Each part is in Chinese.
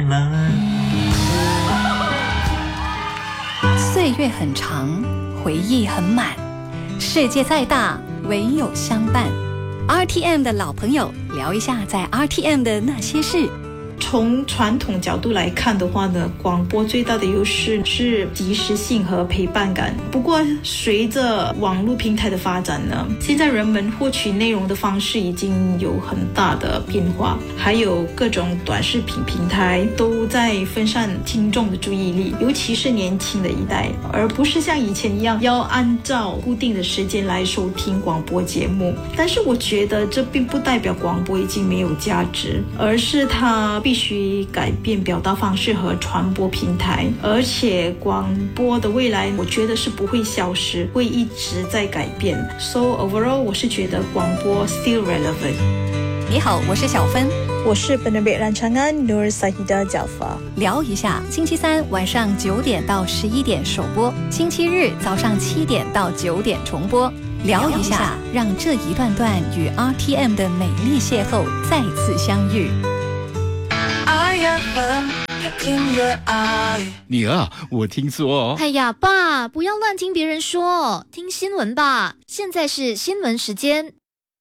来。 岁月很长，回忆很满，世界再大，唯有相伴。RTM 的老朋友，聊一下在 RTM 的那些事。 从传统角度来看的话呢，广播最大的优势是及时性和陪伴感。不过随着网络平台的发展呢，现在人们获取内容的方式已经有很大的变化，还有各种短视频平台都在分散听众的注意力，尤其是年轻的一代，而不是像以前一样要按照固定的时间来收听广播节目。但是我觉得这并不代表广播已经没有价值，而是它必须改变表达方式和传播平台，而且广播的未来我觉得是不会消失，会一直在改变。 So overall 我是觉得广播 still relevant。 你好，我是小芬， 我是 Penerbit Rancangan Nur Sahida Jaafar。 聊一下，星期三晚上9点到11点首播，星期日早上7点到9点重播。聊一下，让这一段段与 RTM 的美丽邂逅再次相遇。 女儿，我听说哎呀，爸，不要乱听别人说，听新闻吧。现在是新闻时间。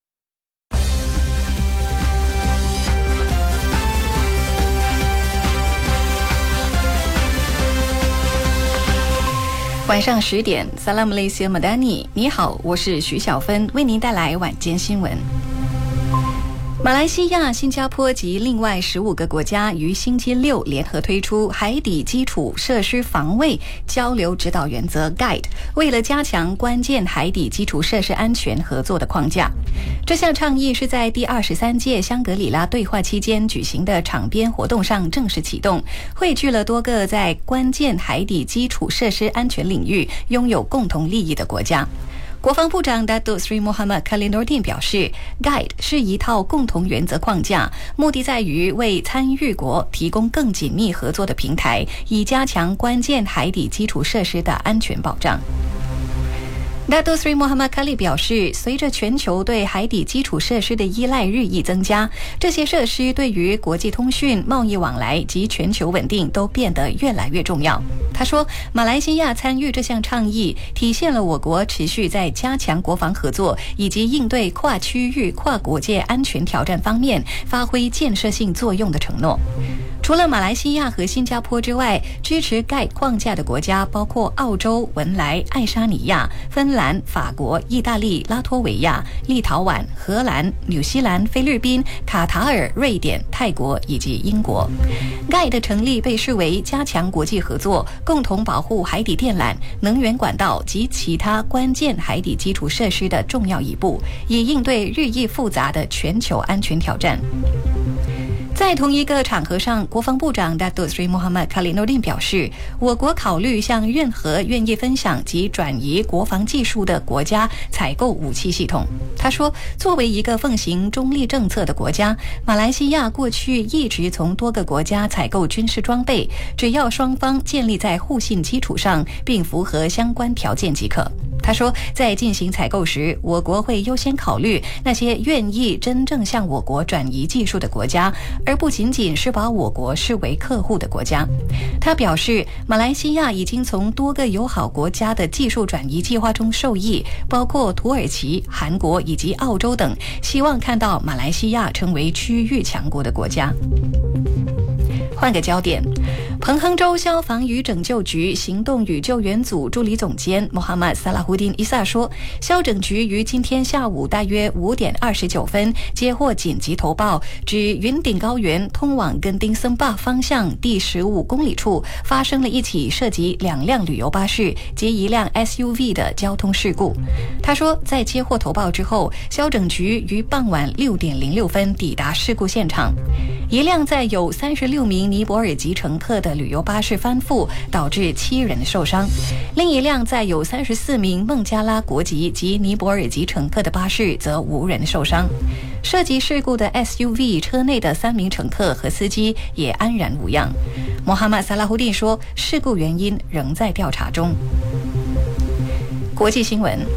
晚上10点 Salam Malaysia Madani， 你好，我是徐小芬，为您带来晚间新闻。马来西亚、新加坡及另外15个国家于星期六联合推出海底基础设施防卫交流指导原则 Guide， 为了加强关键海底基础设施安全合作的框架。这项倡议是在第23届香格里拉对话期间举行的场边活动上正式启动，汇聚了多个在关键海底基础设施安全领域拥有共同利益的国家。国防部长 Datuk Seri Mohammad Khalil Nordin 表示， Guide 是一套共同原则框架，目的在于为参与国提供更紧密合作的平台，以加强关键海底基础设施的安全保障。Datuk Seri Mohammad Khalil 表示，随着全球对海底基础设施的依赖日益增加，这些设施对于国际通讯、贸易往来及全球稳定都变得越来越重要。他说，马来西亚参与这项倡议，体现了我国持续在加强国防合作以及应对跨区域、跨国界安全挑战方面发挥建设性作用的承诺。除了马来西亚和新加坡之外，支持该框架的国家包括澳洲、文莱、爱沙尼亚、芬兰、法国、意大利、拉脱维亚、立陶宛、荷兰、纽西兰、菲律宾、卡塔尔、瑞典、泰国以及英国。该的成立被视为加强国际合作，共同保护海底电缆、能源管道及其他关键海底基础设施的重要一步，以应对日益复杂的全球安全挑战。在同一个场合上，国防部长 Datuk Seri Mohammad Khalil Nordin 表示，我国考虑向任何愿意分享及转移国防技术的国家采购武器系统。他说，作为一个奉行中立政策的国家，马来西亚过去一直从多个国家采购军事装备，只要双方建立在互信基础上，并符合相关条件即可。他说，在进行采购时，我国会优先考虑那些愿意真正向我国转移技术的国家，而不仅仅是把我国视为客户的国家。他表示，马来西亚已经从多个友好国家的技术转移计划中受益，包括土耳其、韩国以及澳洲等，希望看到马来西亚成为区域强国的国家。换个焦点，彭亨州消防与拯救局行动与救援组助理总监 Muhammad Salahuddin Isa 说，消拯局于今天下午大约5点29分接获紧急投报，指云顶高原通往根丁森坝方向第15公里处发生了一起涉及2辆旅游巴士及1辆 SUV 的交通事故。他说，在接获投报之后，消拯局于傍晚6点06分抵达事故现场。一辆载有36名尼泊尔籍乘客的旅游巴士翻覆，导致7人受伤；另一辆载有34名孟加拉国籍及尼泊尔籍乘客的巴士则无人受伤。涉及事故的 SUV 车内的3名乘客和司机也安然无恙。穆罕默德·萨拉胡丁说，事故原因仍在调查中。国际新闻，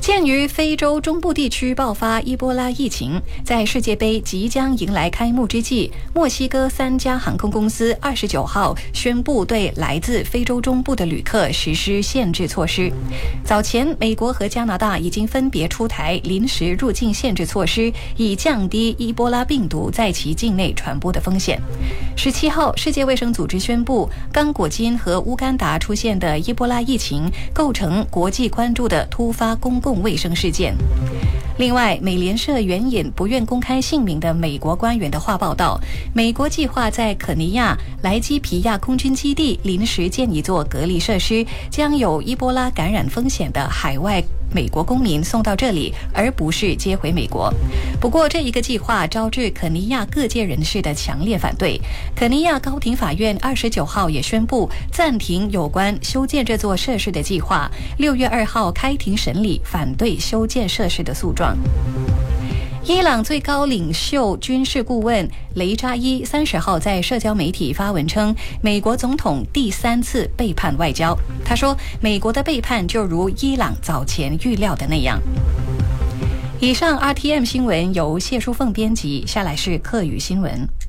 鉴于非洲中部地区爆发伊波拉疫情，在世界杯即将迎来开幕之际，墨西哥3家航空公司29号宣布对来自非洲中部的旅客实施限制措施。早前，美国和加拿大已经分别出台临时入境限制措施，以降低伊波拉病毒在其境内传播的风险。17号，世界卫生组织宣布，刚果金和乌干达出现的伊波拉疫情构成国际关注的突发公共卫生事件。另外，美联社援引不愿公开姓名的美国官员的话报道，美国计划在肯尼亚莱基皮亚空军基地临时建一座隔离设施，将有伊波拉感染风险的海外美国公民送到这里，而不是接回美国。不过，这一个计划招致肯尼亚各界人士的强烈反对。肯尼亚高庭法院29号也宣布暂停有关修建这座设施的计划，6月2号开庭审理反对修建设施的诉状。伊朗最高领袖军事顾问雷扎伊30号在社交媒体发文称，美国总统第3次背叛外交。他说，美国的背叛就如伊朗早前预料的那样。以上 RTM 新闻由谢淑凤编辑，下来是客语新闻。